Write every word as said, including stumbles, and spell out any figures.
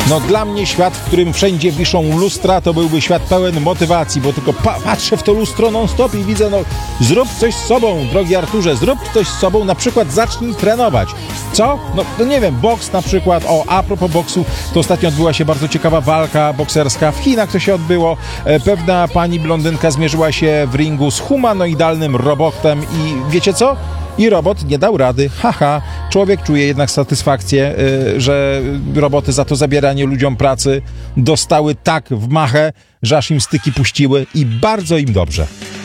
No dla mnie świat, w którym wszędzie wiszą lustra, to byłby świat pełen motywacji, bo tylko pa- patrzę w to lustro non-stop i widzę, no zrób coś z sobą, drogi Arturze, zrób coś z sobą, na przykład zacznij trenować. Co? No, no nie wiem, boks na przykład. O, a propos boksu, to ostatnio odbyła się bardzo ciekawa walka bokserska. W Chinach to się odbyło. E, pewna pani blondynka zmierzyła się w ringu z humanoidalnym robotem i wiecie co? I robot nie dał rady. Haha. Człowiek czuje jednak satysfakcję, yy, że roboty za to zabieranie ludziom pracy dostały tak w machę, że aż im styki puściły i bardzo im dobrze.